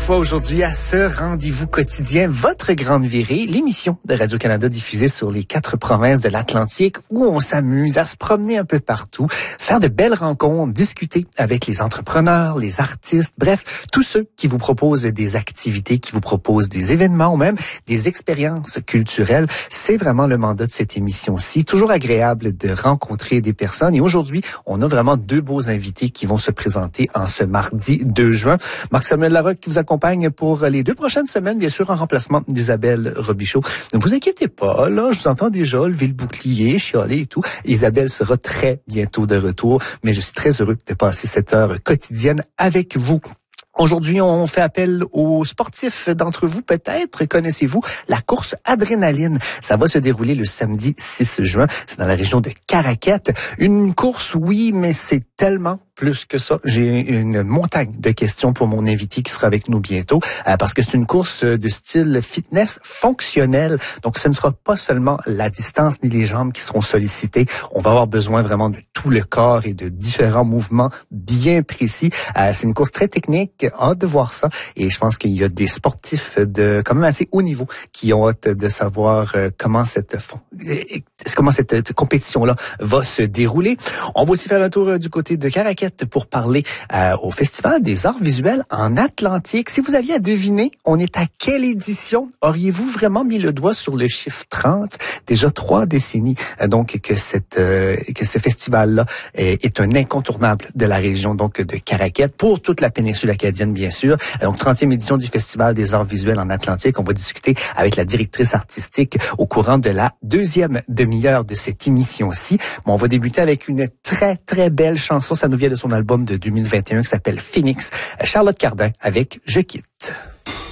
fois aujourd'hui à ce rendez-vous quotidien, votre grande virée, l'émission de Radio-Canada diffusée sur les 4 provinces de l'Atlantique où on s'amuse à se promener un peu partout, faire de belles rencontres, discuter avec les entrepreneurs, les artistes, bref, tous ceux qui vous proposent des activités, qui vous proposent des événements ou même des expériences culturelles. C'est vraiment le mandat de cette émission-ci. Toujours agréable de rencontrer des personnes et aujourd'hui, on a vraiment deux beaux invités qui vont se présenter en ce mardi 2 juin. Marc-Samuel Larocque qui vous accompagne pour les 2 prochaines semaines, bien sûr, en remplacement d'Isabelle Robichaud. Ne vous inquiétez pas, là, je vous entends déjà lever le bouclier, chialer et tout. Isabelle sera très bientôt de retour, mais je suis très heureux de passer cette heure quotidienne avec vous. Aujourd'hui, on fait appel aux sportifs d'entre vous. Peut-être connaissez-vous la course Adrénaline. Ça va se dérouler le samedi 6 juin. C'est dans la région de Caraquette. Une course, oui, mais c'est tellement plus que ça. J'ai une montagne de questions pour mon invité qui sera avec nous bientôt, parce que c'est une course de style fitness fonctionnel. Donc, ce ne sera pas seulement la distance ni les jambes qui seront sollicitées. On va avoir besoin vraiment de tout le corps et de différents mouvements bien précis. C'est une course très technique. Hâte de voir ça. Et je pense qu'il y a des sportifs de quand même assez haut niveau qui ont hâte de savoir comment cette compétition-là va se dérouler. On va aussi faire un tour du côté de Caraquette pour parler au Festival des arts visuels en Atlantique. Si vous aviez à deviner, on est à quelle édition? Auriez-vous vraiment mis le doigt sur le chiffre 30? Déjà 3 décennies donc que ce festival-là est un incontournable de la région donc de Caraquette pour toute la péninsule acadienne, bien sûr. Donc 30e édition du Festival des arts visuels en Atlantique. On va discuter avec la directrice artistique au courant de la 2e demi-heure de cette émission-ci. Mais on va débuter avec une très, très belle chanson. Ça nous vient de son album de 2021 qui s'appelle Phoenix. Charlotte Cardin avec Je quitte.